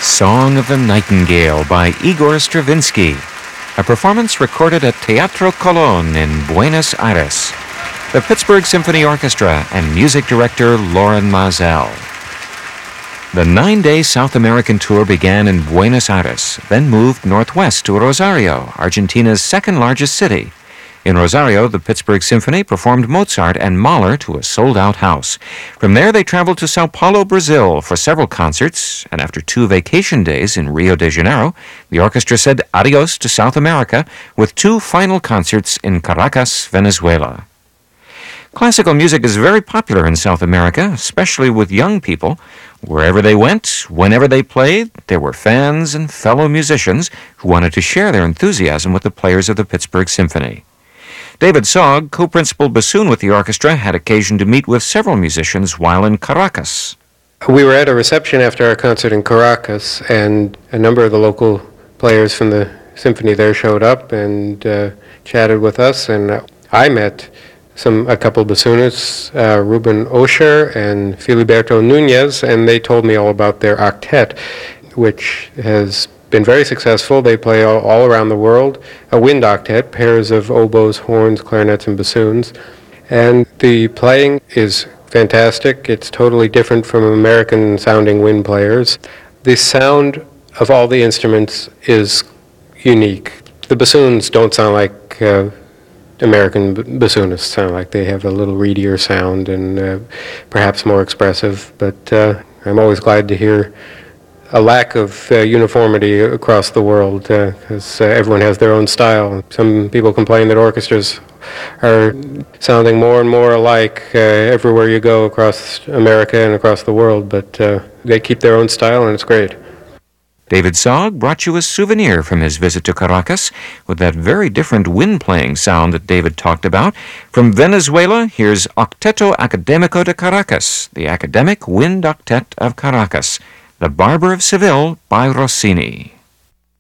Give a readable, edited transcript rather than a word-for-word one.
Song of the Nightingale by Igor Stravinsky, a performance recorded at Teatro Colón in Buenos Aires. The Pittsburgh Symphony Orchestra and music director Loren Maazel. The 9-day South American tour began in Buenos Aires, then moved northwest to Rosario, Argentina's second-largest city. In Rosario, the Pittsburgh Symphony performed Mozart and Mahler to a sold-out house. From there, they traveled to Sao Paulo, Brazil for several concerts, and after 2 vacation days in Rio de Janeiro, the orchestra said adios to South America with 2 final concerts in Caracas, Venezuela. Classical music is very popular in South America, especially with young people. Wherever they went, whenever they played, there were fans and fellow musicians who wanted to share their enthusiasm with the players of the Pittsburgh Symphony. David Sogg, co-principal bassoon with the orchestra, had occasion to meet with several musicians while in Caracas. We were at a reception after our concert in Caracas, and a number of the local players from the symphony there showed up and chatted with us, and I met a couple of bassoonists, Ruben Osher and Filiberto Nunez, and they told me all about their octet, which has been very successful. They play all around the world, a wind octet, pairs of oboes, horns, clarinets, and bassoons. And the playing is fantastic. It's totally different from American-sounding wind players. The sound of all the instruments is unique. The bassoons don't sound like American bassoonists sound like. They have a little reedier sound and perhaps more expressive, but I'm always glad to hear a lack of uniformity across the world, because everyone has their own style. Some people complain that orchestras are sounding more and more alike everywhere you go across America and across the world, but they keep their own style, and it's great. David Sogg brought you a souvenir from his visit to Caracas with that very different wind-playing sound that David talked about. From Venezuela, here's Octeto Académico de Caracas, the Academic Wind Octet of Caracas, The Barber of Seville by Rossini.